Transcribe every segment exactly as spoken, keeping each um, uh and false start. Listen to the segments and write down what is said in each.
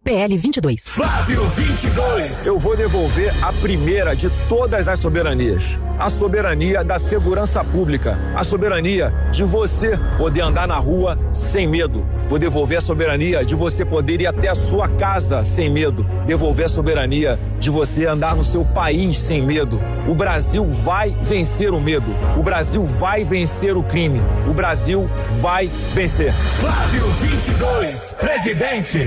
P L vinte e dois. Flávio vinte e dois. Eu vou devolver a primeira de todas as soberanias. A soberania da segurança pública. A soberania de você poder andar na rua sem medo. Vou devolver a soberania de você poder ir até a sua casa sem medo. Devolver a soberania de você andar no seu país sem medo. O Brasil vai vencer o medo. O Brasil vai vencer o crime. O Brasil vai vencer. Flávio vinte e dois, presidente.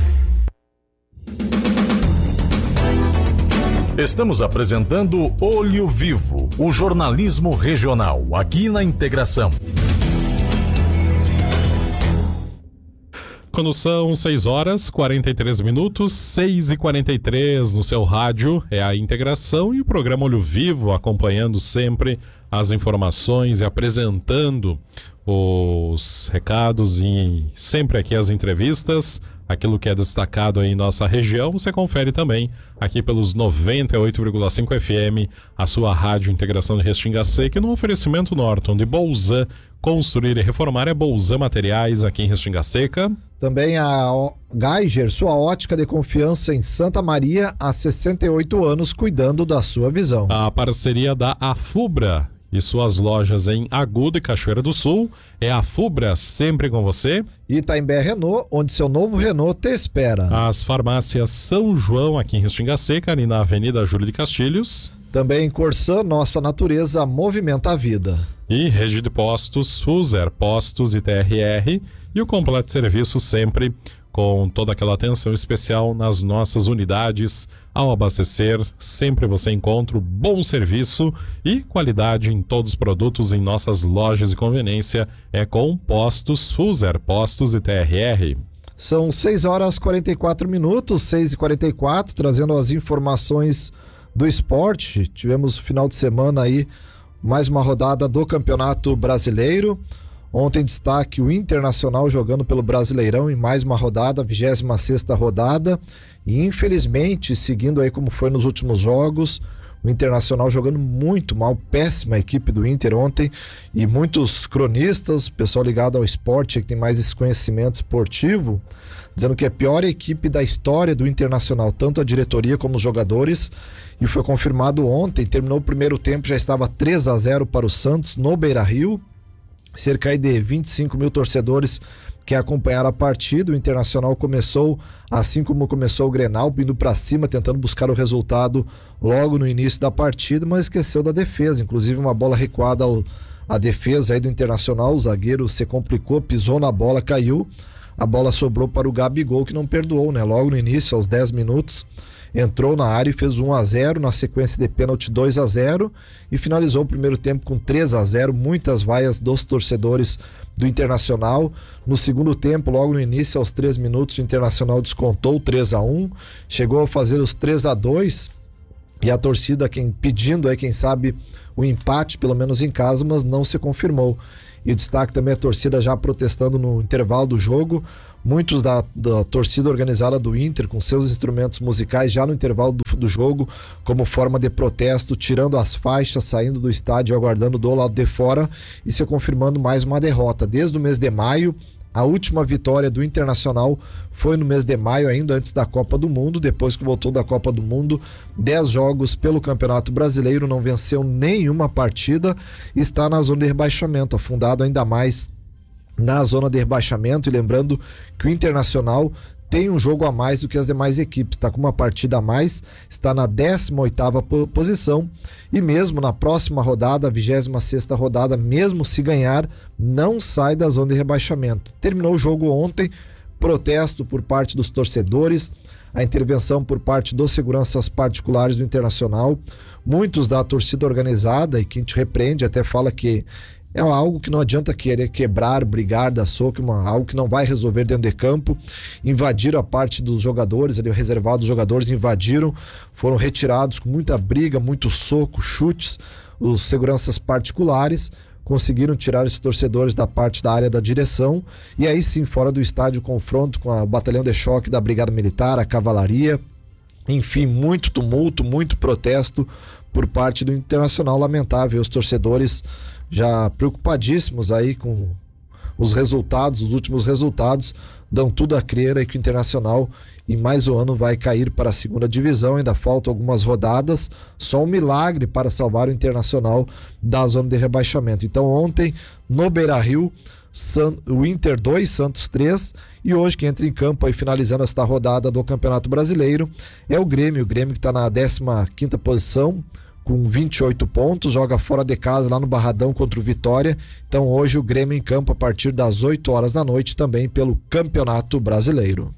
Estamos apresentando Olho Vivo, o jornalismo regional, aqui na Integração. Quando são seis horas, quarenta e três minutos, seis e quarenta e três no seu rádio, é a Integração e o programa Olho Vivo, acompanhando sempre as informações e apresentando os recados e sempre aqui as entrevistas, aquilo que é destacado aí em nossa região, você confere também aqui pelos noventa e oito vírgula cinco F M, a sua rádio Integração de Restinga Seca, no oferecimento Norton de Bolzan. Construir e reformar é Bolzan Materiais aqui em Restinga Seca. Também a Geiger, sua ótica de confiança em Santa Maria, há sessenta e oito anos, cuidando da sua visão. A parceria da Afubra e suas lojas em Agudo e Cachoeira do Sul. É a Afubra sempre com você. Itaimbé Renault, onde seu novo Renault te espera. As farmácias São João aqui em Restinga Seca, ali na Avenida Júlio de Castilhos. Também Corsã, nossa natureza movimenta a vida. E Rede de Postos, Fuser Postos e T R R. E o completo serviço sempre com toda aquela atenção especial nas nossas unidades. Ao abastecer, sempre você encontra bom serviço e qualidade em todos os produtos em nossas lojas de conveniência. É com Postos, Fuser Postos e T R R. São seis horas e quarenta e quatro minutos, seis e quarenta e quatro, trazendo as informações do esporte. Tivemos no final de semana aí mais uma rodada do Campeonato Brasileiro. Ontem destaque o Internacional jogando pelo Brasileirão em mais uma rodada, vigésima sexta rodada. E infelizmente, seguindo aí como foi nos últimos jogos, o Internacional jogando muito mal, péssima a equipe do Inter ontem. E muitos cronistas, pessoal ligado ao esporte, que tem mais esse conhecimento esportivo, dizendo que é a pior equipe da história do Internacional, tanto a diretoria como os jogadores. E foi confirmado ontem, terminou o primeiro tempo, já estava três a zero para o Santos no Beira-Rio. Cerca de vinte e cinco mil torcedores que acompanharam a partida. O Internacional começou, assim como começou o Grenal, indo para cima, tentando buscar o resultado logo no início da partida, mas esqueceu da defesa. Inclusive uma bola recuada ao, à defesa aí do Internacional, o zagueiro se complicou, pisou na bola, caiu. A bola sobrou para o Gabigol, que não perdoou, né? Logo no início, aos dez minutos, entrou na área e fez um a zero, na sequência de pênalti dois a zero, e finalizou o primeiro tempo com três a zero, muitas vaias dos torcedores do Internacional. No segundo tempo, logo no início, aos três minutos, o Internacional descontou três a um, chegou a fazer os três a dois, e a torcida quem, pedindo aí, quem sabe, o empate, pelo menos em casa, mas não se confirmou. E o destaque também a torcida já protestando no intervalo do jogo. Muitos da, da torcida organizada do Inter com seus instrumentos musicais já no intervalo do, do jogo, como forma de protesto, tirando as faixas, saindo do estádio, aguardando do lado de fora e se confirmando mais uma derrota. Desde o mês de maio, a última vitória do Internacional foi no mês de maio, ainda antes da Copa do Mundo. Depois que voltou da Copa do Mundo, dez jogos pelo Campeonato Brasileiro, não venceu nenhuma partida, está na zona de rebaixamento, afundado ainda mais na zona de rebaixamento. E lembrando que o Internacional tem um jogo a mais do que as demais equipes, está com uma partida a mais, está na décima oitava posição, e mesmo na próxima rodada, a vigésima sexta rodada, mesmo se ganhar, não sai da zona de rebaixamento. Terminou o jogo ontem, protesto por parte dos torcedores, a intervenção por parte dos seguranças particulares do Internacional, muitos da torcida organizada, e quem te repreende até fala que é algo que não adianta querer quebrar, brigar, dar soco, uma, algo que não vai resolver dentro de campo. Invadiram a parte dos jogadores, ali reservado dos jogadores, invadiram, foram retirados com muita briga, muito soco, chutes. Os seguranças particulares conseguiram tirar esses torcedores da parte da área da direção, e aí sim, fora do estádio, confronto com o batalhão de choque da Brigada Militar, a cavalaria, enfim, muito tumulto, muito protesto por parte do Internacional. Lamentável, os torcedores já preocupadíssimos aí com os resultados, os últimos resultados dão tudo a crer aí que o Internacional em mais um ano vai cair para a segunda divisão. Ainda faltam algumas rodadas, só um milagre para salvar o Internacional da zona de rebaixamento. Então ontem no Beira-Rio, o Inter dois, Santos três, e hoje quem entra em campo aí finalizando esta rodada do Campeonato Brasileiro é o Grêmio, o Grêmio que está na décima quinta posição com vinte e oito pontos, joga fora de casa lá no Barradão contra o Vitória. Então hoje o Grêmio em campo a partir das oito horas da noite também pelo Campeonato Brasileiro.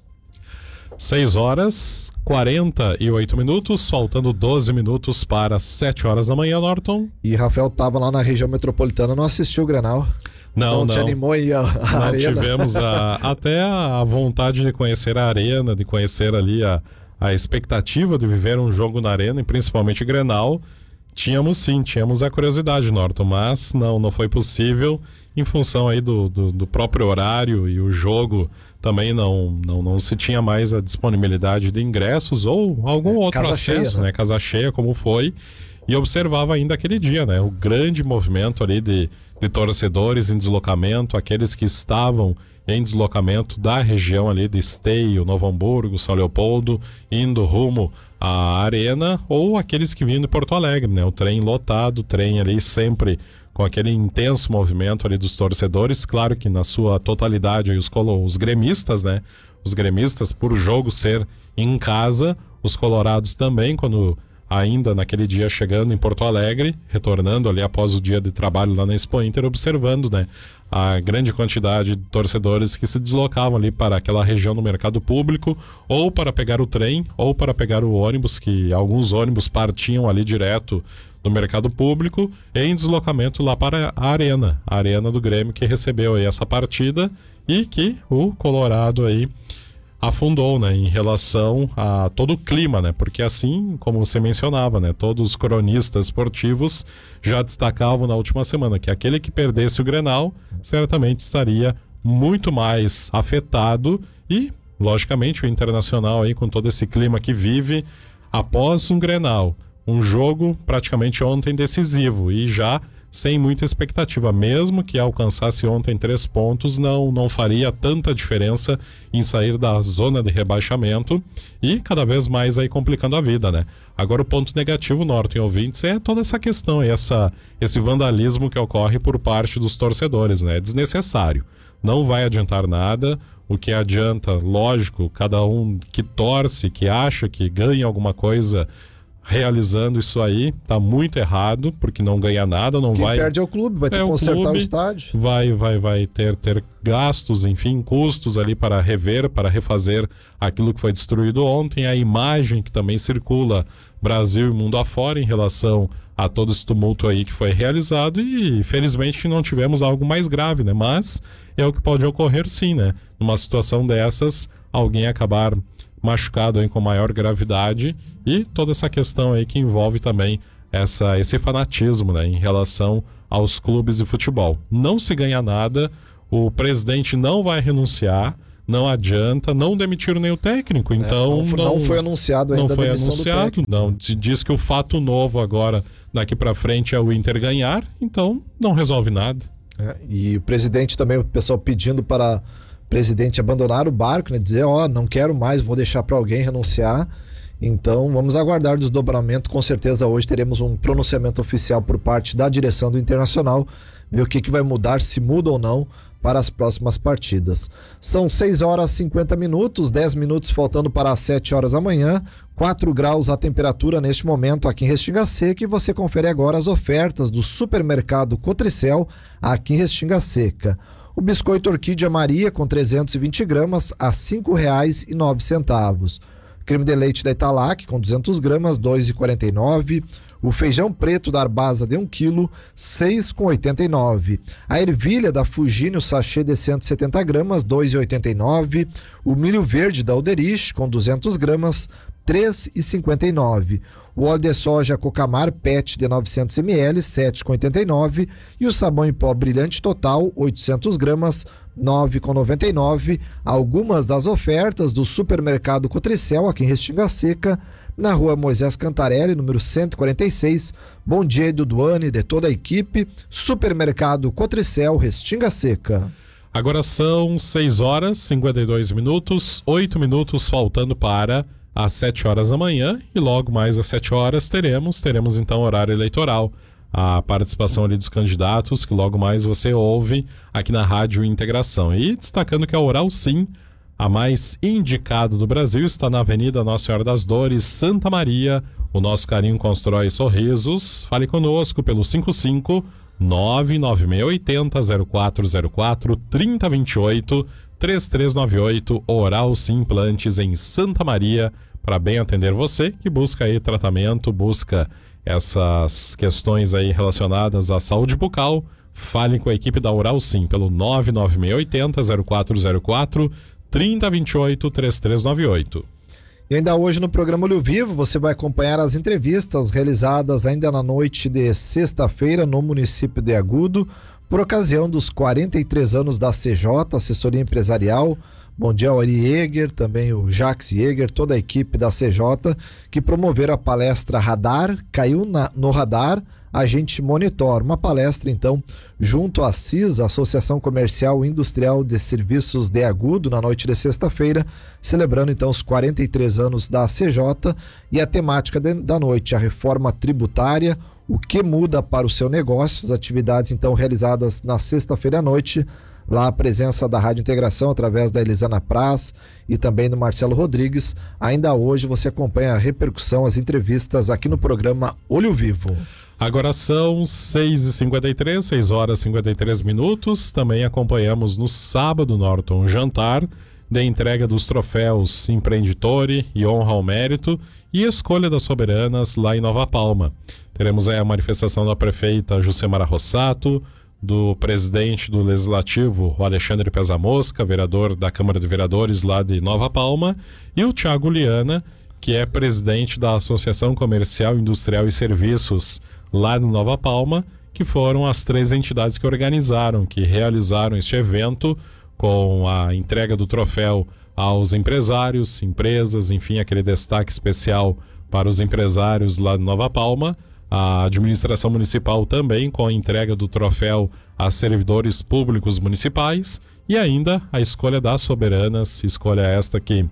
seis horas, quarenta e oito minutos, faltando doze minutos para sete horas da manhã, Norton. E Rafael estava lá na região metropolitana, não assistiu o Grenal? Não, não. não. te animou aí a, a não arena? Tivemos a, até a vontade de conhecer a arena, de conhecer ali a, a expectativa de viver um jogo na arena, e principalmente Grenal. Tínhamos sim, tínhamos a curiosidade, Norton, mas não, não foi possível em função aí do, do, do próprio horário, e o jogo também não, não, não se tinha mais a disponibilidade de ingressos ou algum outro Casa acesso, cheia, né? né? Casa cheia como foi, e observava ainda aquele dia, né? O grande movimento ali de, de torcedores em deslocamento, aqueles que estavam em deslocamento da região ali de Esteio, Novo Hamburgo, São Leopoldo, indo rumo à arena, ou aqueles que vinham de Porto Alegre, né? O trem lotado, o trem ali sempre com aquele intenso movimento ali dos torcedores. Claro que na sua totalidade aí os, colo- os gremistas, né? Os gremistas, por o jogo ser em casa, os colorados também, quando ainda naquele dia chegando em Porto Alegre, retornando ali após o dia de trabalho lá na Expo Inter, observando, né, a grande quantidade de torcedores que se deslocavam ali para aquela região do mercado público, ou para pegar o trem, ou para pegar o ônibus, que alguns ônibus partiam ali direto do mercado público, em deslocamento lá para a arena, a arena do Grêmio, que recebeu aí essa partida e que o Colorado aí afundou, né, em relação a todo o clima, né, porque assim, como você mencionava, né, todos os cronistas esportivos já destacavam na última semana que aquele que perdesse o Grenal certamente estaria muito mais afetado, e logicamente o Internacional aí com todo esse clima que vive após um Grenal, um jogo praticamente ontem decisivo e já sem muita expectativa, mesmo que alcançasse ontem três pontos, não, não faria tanta diferença em sair da zona de rebaixamento, e cada vez mais aí complicando a vida, né? Agora o ponto negativo, Norton e ouvintes, é toda essa questão, essa, esse vandalismo que ocorre por parte dos torcedores, né? É desnecessário, não vai adiantar nada. O que adianta, lógico, cada um que torce, que acha que ganha alguma coisa realizando isso aí, tá muito errado, porque não ganha nada, não Quem vai... perde é o clube, vai ter é, que consertar o, clube o estádio. Vai, vai, vai ter, ter gastos, enfim, custos ali para rever, para refazer aquilo que foi destruído ontem, a imagem que também circula Brasil e mundo afora em relação a todo esse tumulto aí que foi realizado, e felizmente não tivemos algo mais grave, né? Mas é o que pode ocorrer sim, né? Numa situação dessas, alguém acabar machucado aí com maior gravidade, e toda essa questão aí que envolve também essa, esse fanatismo, né, em relação aos clubes de futebol. Não se ganha nada, o presidente não vai renunciar, não adianta, não demitiram nem o técnico, então... É, não, foi, não, não foi anunciado ainda não foi a demissão anunciado, do técnico. Não, se diz que o fato novo agora, daqui para frente, é o Inter ganhar, então não resolve nada. É, e o presidente também, o pessoal pedindo para o presidente abandonar o barco, né, dizer, ó, oh, não quero mais, vou deixar para alguém renunciar. Então vamos aguardar o desdobramento. Com certeza hoje teremos um pronunciamento oficial por parte da direção do Internacional, ver o que, que vai mudar, se muda ou não para as próximas partidas. São seis horas e cinquenta minutos, dez minutos faltando para as sete horas da manhã, quatro graus a temperatura neste momento aqui em Restinga Seca, e você confere agora as ofertas do supermercado Cotricel aqui em Restinga Seca. O biscoito Orquídea Maria com trezentos e vinte gramas a cinco reais e nove centavos. Creme de leite da Italac com duzentas gramas, dois reais e quarenta e nove centavos. O feijão preto da Arbasa de um quilo, seis reais e oitenta e nove centavos. A ervilha da Fugini, o sachê de cento e setenta gramas, dois reais e oitenta e nove centavos. O milho verde da Alderich com duzentas gramas, três reais e cinquenta e nove centavos. O óleo de soja Cocamar P E T de novecentos mililitros, sete reais e oitenta e nove centavos. E o sabão em pó Brilhante Total, oitocentas gramas, nove reais e noventa e nove centavos. Algumas das ofertas do supermercado Cotricel aqui em Restinga Seca, na rua Moisés Cantarelli, número cento e quarenta e seis. Bom dia, Duduane, de toda a equipe. Supermercado Cotricel, Restinga Seca. Agora são seis horas e cinquenta e dois minutos, oito minutos faltando para às sete horas da manhã, e logo mais às sete horas teremos, teremos então horário eleitoral. A participação ali dos candidatos, que logo mais você ouve aqui na Rádio Integração. E destacando que a Oral Sim, a mais indicada do Brasil, está na Avenida Nossa Senhora das Dores, Santa Maria. O nosso carinho constrói sorrisos. Fale conosco pelo cinco cinco nove nove seis oito zero zero quatro zero quatro três zero dois oito três três nove oito. Oral Sim Implantes em Santa Maria, para bem atender você que busca aí tratamento, busca essas questões aí relacionadas à saúde bucal. Fale com a equipe da Oral Sim pelo nove nove seis oito zero zero quatro zero quatro três zero dois oito três três nove oito. E ainda hoje no programa Olho Vivo você vai acompanhar as entrevistas realizadas ainda na noite de sexta-feira no município de Agudo, por ocasião dos quarenta e três anos da C J, Assessoria Empresarial. Bom dia ao Ari Jäger, também o Jacques Jäger, toda a equipe da C J, que promoveram a palestra Radar, caiu na, no radar, a gente monitora. Uma palestra, então, junto à CISA, Associação Comercial e Industrial de Serviços de Agudo, na noite de sexta-feira, celebrando, então, os quarenta e três anos da C J, e a temática de, da noite, a reforma tributária, o que muda para o seu negócio, as atividades, então, realizadas na sexta-feira à noite. Lá a presença da Rádio Integração através da Elisana Praz e também do Marcelo Rodrigues. Ainda hoje você acompanha a repercussão, as entrevistas aqui no programa Olho Vivo. Agora são seis e cinquenta e três, seis horas e cinquenta e três minutos. Também acompanhamos no sábado, Norton, um jantar de entrega dos troféus Empreenditore e Honra ao Mérito e Escolha das Soberanas lá em Nova Palma. Teremos aí a manifestação da prefeita Jucemara Rossato, do presidente do Legislativo, o Alexandre Pesamosca, vereador da Câmara de Vereadores lá de Nova Palma, e o Thiago Liana, que é presidente da Associação Comercial, Industrial e Serviços lá de Nova Palma, que foram as três entidades que organizaram, que realizaram este evento com a entrega do troféu aos empresários, empresas, enfim, aquele destaque especial para os empresários lá de Nova Palma. A administração municipal também com a entrega do troféu a servidores públicos municipais, e ainda a escolha das soberanas, escolha esta que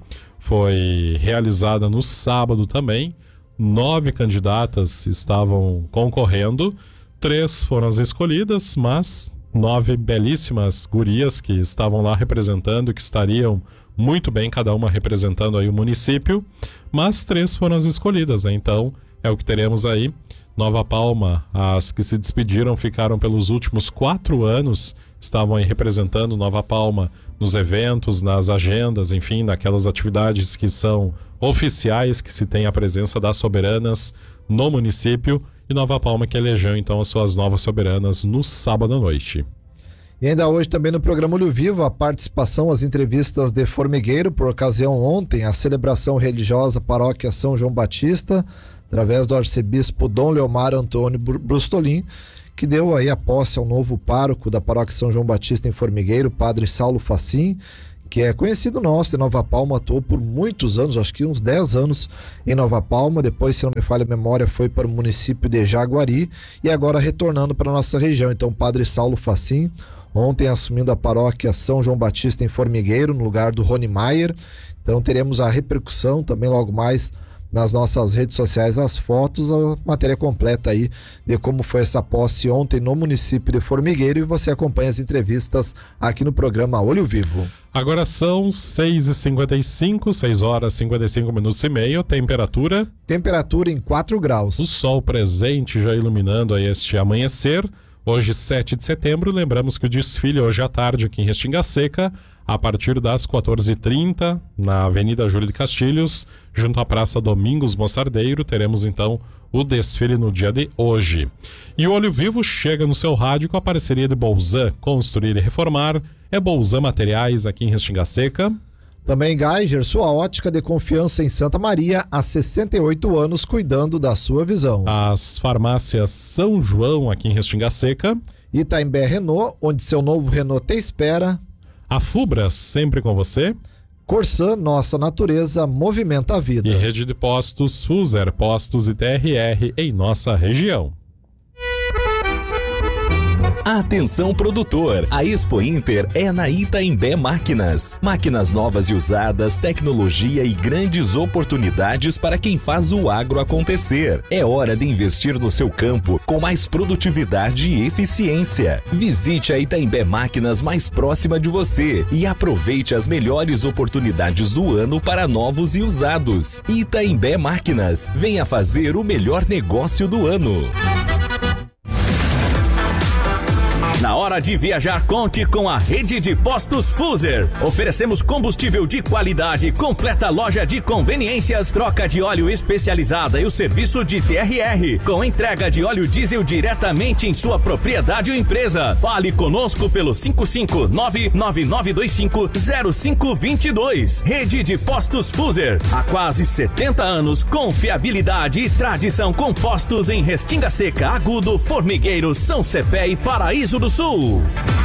foi realizada no sábado também. Nove candidatas estavam concorrendo, três foram as escolhidas, mas nove belíssimas gurias que estavam lá representando, que estariam muito bem, cada uma representando aí o município, mas três foram as escolhidas, né? Então é o que teremos aí. Nova Palma, as que se despediram ficaram pelos últimos quatro anos, estavam aí representando Nova Palma nos eventos, nas agendas, enfim, naquelas atividades que são oficiais, que se tem a presença das soberanas no município, e Nova Palma que elegeu então as suas novas soberanas no sábado à noite. E ainda hoje também no programa Olho Vivo, a participação, as entrevistas de Formigueiro, por ocasião ontem, a celebração religiosa Paróquia São João Batista, através do arcebispo Dom Leomar Antônio Brustolin, que deu aí a posse ao novo pároco da Paróquia São João Batista em Formigueiro, padre Saulo Facim, que é conhecido nosso em Nova Palma, atuou por muitos anos, acho que uns dez anos em Nova Palma, depois, se não me falha a memória, foi para o município de Jaguari e agora retornando para a nossa região. Então, padre Saulo Facim, ontem assumindo a Paróquia São João Batista em Formigueiro, no lugar do Rony Maier. Então teremos a repercussão também logo mais nas nossas redes sociais, as fotos, a matéria completa aí de como foi essa posse ontem no município de Formigueiro, e você acompanha as entrevistas aqui no programa Olho Vivo. Agora são seis e cinquenta e cinco, seis horas e cinquenta e cinco minutos e meio, temperatura? Temperatura em quatro graus. O sol presente já iluminando aí este amanhecer. Hoje, sete de setembro, lembramos que o desfile hoje à tarde aqui em Restinga Seca, a partir das quatorze e trinta, na Avenida Júlio de Castilhos, junto à Praça Domingos Mostardeiro, teremos então o desfile no dia de hoje. E o Olho Vivo chega no seu rádio com a parceria de Bolzan, construir e reformar. É Bolzan Materiais aqui em Restinga Seca. Também Geiger, sua ótica de confiança em Santa Maria, há sessenta e oito anos cuidando da sua visão. As farmácias São João aqui em Restinga Seca. Itaimbé Renault, onde seu novo Renault te espera. A Fubras, sempre com você. Corsan, nossa natureza movimenta a vida. E rede de postos Fuser, postos e T R R em nossa região. Atenção produtor, a Expo Inter é na Itaimbé Máquinas. Máquinas novas e usadas, tecnologia e grandes oportunidades para quem faz o agro acontecer. É hora de investir no seu campo com mais produtividade e eficiência. Visite a Itaimbé Máquinas mais próxima de você e aproveite as melhores oportunidades do ano para novos e usados. Itaimbé Máquinas, venha fazer o melhor negócio do ano. Na hora de viajar, conte com a rede de postos Fuser. Oferecemos combustível de qualidade, completa loja de conveniências, troca de óleo especializada e o serviço de T R R, com entrega de óleo diesel diretamente em sua propriedade ou empresa. Fale conosco pelo cinco cinco nove nove nove dois cinco zero cinco dois dois. Rede de Postos Fuser. Há quase setenta anos, confiabilidade e tradição com postos em Restinga Seca, Agudo, Formigueiro, São Cepé e Paraíso do Sul.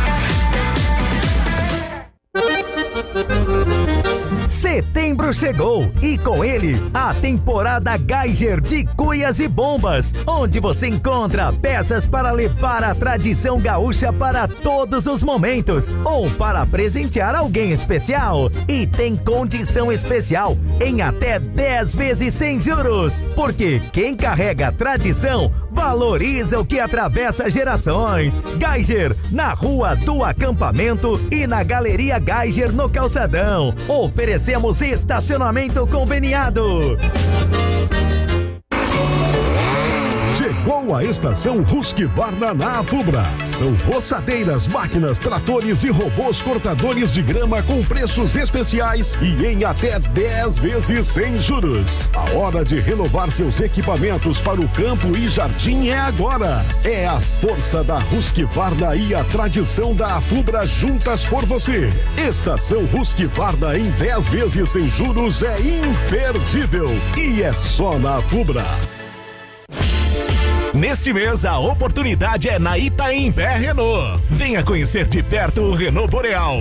Setembro chegou e com ele a temporada Geiger de cuias e bombas, onde você encontra peças para levar a tradição gaúcha para todos os momentos ou para presentear alguém especial. E tem condição especial em até dez vezes sem juros, porque quem carrega a tradição valoriza o que atravessa gerações. Geiger, na Rua do Acampamento e na Galeria Geiger no Calçadão. Oferecemos estacionamento conveniado. Chegou a estação Husqvarna na Afubra. São roçadeiras, máquinas, tratores e robôs cortadores de grama com preços especiais e em até dez vezes sem juros. A hora de renovar seus equipamentos para o campo e jardim é agora. É a força da Husqvarna e a tradição da Afubra juntas por você. Estação Husqvarna em dez vezes sem juros é imperdível e é só na Afubra. Neste mês, a oportunidade é na Itaimbé Renault. Venha conhecer de perto o Renault Boreal.